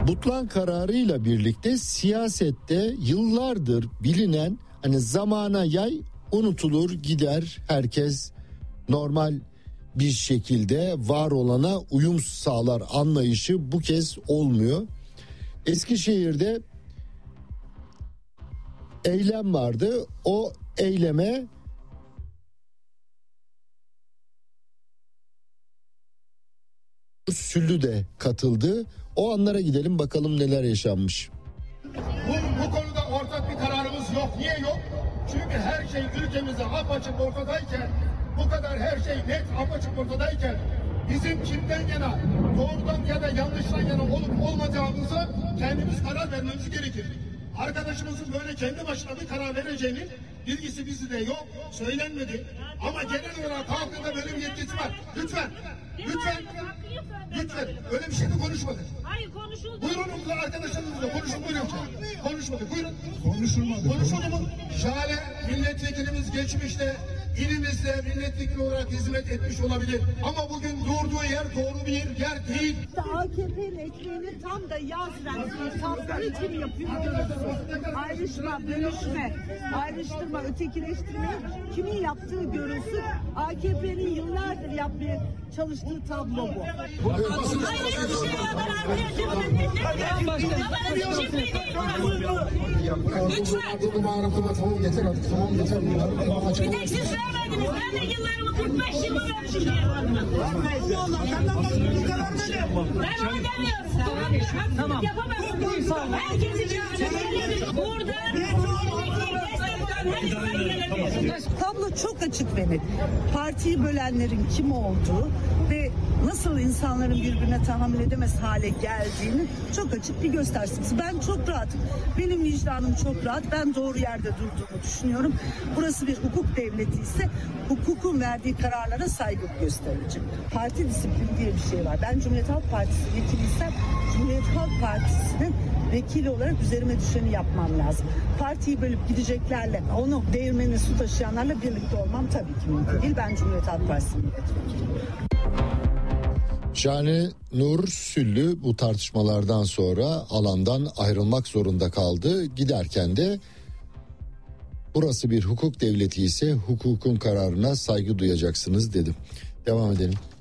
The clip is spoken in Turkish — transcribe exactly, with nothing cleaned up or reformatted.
Butlan kararıyla birlikte siyasette yıllardır bilinen hani zamana yay unutulur gider, herkes normal bir şekilde var olana uyum sağlar anlayışı bu kez olmuyor. Eskişehir'de eylem vardı. O eyleme Süllü de katıldı. O anlara gidelim bakalım neler yaşanmış. Bu, bu konuda ortak bir kararımız yok. Niye yok? Çünkü her şey ülkemizde apaçık ortadayken, bu kadar her şey net apaçık ortadayken bizim kimden yana, doğrudan ya da yanlıştan yana olup olmayacağımıza kendimiz karar vermemiz gerekir. Arkadaşımızın böyle kendi başına bir karar vereceğinin bilgisi bizde yok, söylenmedi. Ama genel olarak halkında böyle bir yetkisi var. Lütfen, lütfen, lütfen. Öyle bir şey de konuşmadık. Hayır konuşuldu. Buyurun arkadaşlarımızla konuşun buyurun. Konuşmadık buyurun. Konuşulmadı. Konuşuldu mu? Şahane milletvekilimiz geçmişte ilimizde milletvekili olarak hizmet etmiş olabilir. Ama bugün durduğu yer doğru bir yer değil. A K P'nin ekmeğini tam da yaz versin. Tam için yapıyor görürsün. Ayrışma, bölüşme, ayrıştırma, ötekileştirme kimin yaptığı görülsün. A K P'nin yıllardır yapmaya çalıştığı tablo bu. Hayır bir şey yok. Ben arkadaşım. Lütfen. Tamam yeter artık, tamam yeter. Bir tek siz vermediniz. Ben de yıllarımı kırk beş yılımı vermişim diye varım. Ben onu demiyorum. Tamam. Yapamazsınız. Herkesi çağırın. Burada Tablo çok açık ve net. Partiyi bölenlerin kim olduğu ve nasıl insanların birbirine tahammül edemez hale geldiğini çok açık bir göstersin. Ben çok rahatım. Benim vicdanım çok rahat. Ben doğru yerde durduğumu düşünüyorum. Burası bir hukuk devleti ise hukukun verdiği kararlara saygı gösterilecek. Parti disiplini diye bir şey var. Ben Cumhuriyet Halk Partisi vekiliysem Cumhuriyet Halk Partisi'nin vekili olarak üzerime düşeni yapmam lazım. Partiyi bölüp gideceklerle, onu değirmenine su taşıyanlarla birlikte olmam tabii ki mümkün değil. Ben Cumhuriyet Halk Partisi'nin milletvekiliyim. Şahane Nur Süllü bu tartışmalardan sonra alandan ayrılmak zorunda kaldı. Giderken de burası bir hukuk devleti ise hukukun kararına saygı duyacaksınız dedim. Devam edelim.